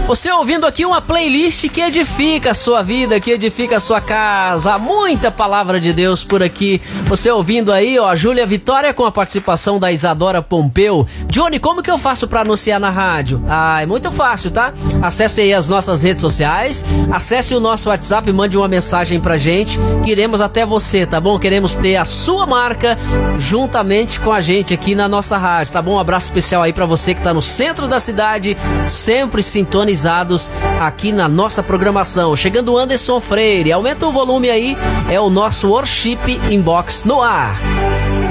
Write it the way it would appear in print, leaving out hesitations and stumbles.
Você ouvindo aqui uma playlist que edifica a sua vida, que edifica a sua casa. Muita palavra de Deus por aqui. Você ouvindo aí, ó, Júlia Vitória com a participação da Isadora Pompeu. Johnny, como que eu faço pra anunciar na rádio? É muito fácil, tá? Acesse aí as nossas redes sociais, acesse o nosso WhatsApp e mande uma mensagem pra gente. Queremos até você, tá bom? Queremos ter a sua marca juntamente com a gente aqui na nossa rádio, tá bom? Um abraço especial aí pra você que tá no centro da cidade, sempre sintonizados aqui na nossa programação. Chegando o Anderson Freire, aumenta o volume aí, é o nosso Worship Inbox no ar.